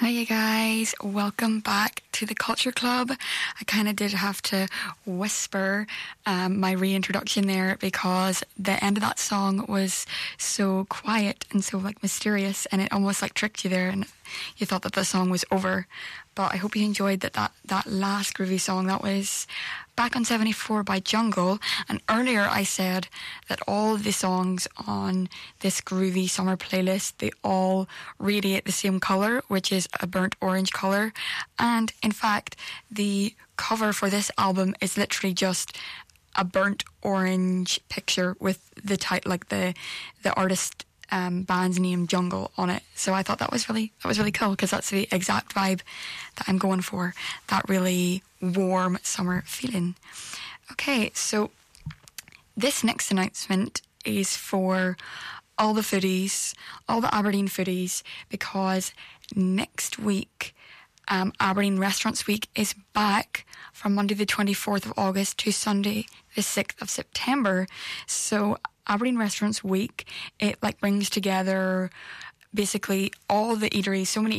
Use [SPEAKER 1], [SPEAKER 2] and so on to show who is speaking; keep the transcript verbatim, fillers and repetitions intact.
[SPEAKER 1] Hi you guys, welcome back to the Culture Club. I kind of did have to whisper um, my reintroduction there because the end of that song was so quiet and so like mysterious, and it almost like tricked you there and you thought that the song was over. But I hope you enjoyed that that, that last groovy song. That was Back on seventy-four by Jungle. And earlier I said that all the songs on this groovy summer playlist, they all radiate the same colour, which is a burnt orange colour. And in fact, the cover for this album is literally just a burnt orange picture with the title, like the the artist um, band's name, Jungle, on it. So I thought that was really that was really cool because that's the exact vibe that I'm going for. That really warm summer feeling. Okay, so this next announcement is for all the foodies, all the Aberdeen foodies, because next week um, Aberdeen Restaurants Week is back from Monday the twenty-fourth of August to Sunday the sixth of September. So Aberdeen Restaurants Week, it like brings together basically all the eateries, so many